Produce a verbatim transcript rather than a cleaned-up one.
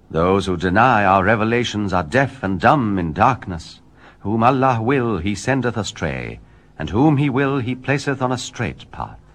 Those who deny our revelations are deaf and dumb in darkness. Whom Allah will, he sendeth astray, and whom he will, he placeth on a straight path.